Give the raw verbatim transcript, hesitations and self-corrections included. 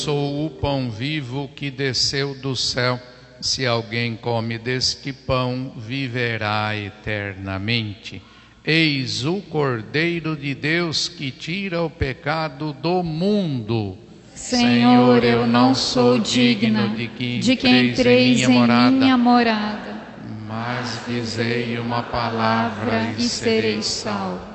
Sou o pão vivo que desceu do céu. Se alguém come deste pão, viverá eternamente. Eis o Cordeiro de Deus que tira o pecado do mundo. Senhor, eu não sou digna de que, de que entreis em minha morada, minha morada, mas dizei uma palavra e serei salvo.